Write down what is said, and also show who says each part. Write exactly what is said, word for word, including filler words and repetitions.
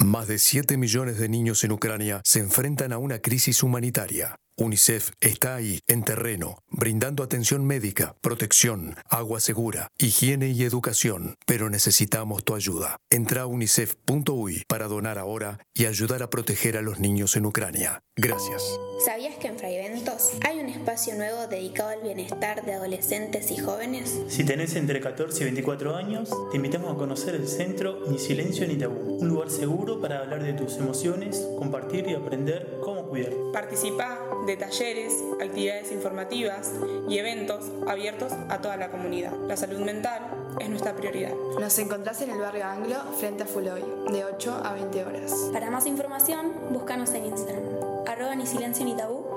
Speaker 1: Más de siete millones de niños en Ucrania se enfrentan a una crisis humanitaria. UNICEF está ahí, en terreno, brindando atención médica, protección, agua segura, higiene y educación. Pero necesitamos tu ayuda. Entra a unicef punto u y para donar ahora y ayudar a proteger a los niños en Ucrania. Gracias.
Speaker 2: ¿Sabías que en Fraiventos hay un espacio nuevo dedicado al bienestar de adolescentes y jóvenes?
Speaker 3: Si tenés entre catorce y veinticuatro años, te invitamos a conocer el centro Ni Silencio Ni Tabú, un lugar seguro para hablar de tus emociones, compartir y aprender cómo cuidar.
Speaker 4: Participa de talleres, actividades informativas y eventos abiertos a toda la comunidad. La salud mental es nuestra prioridad.
Speaker 5: Nos encontrás en el barrio Anglo, frente a Fuloy, de ocho a veinte horas.
Speaker 2: Para más información, búscanos en Instagram, arroba ni silencio ni tabú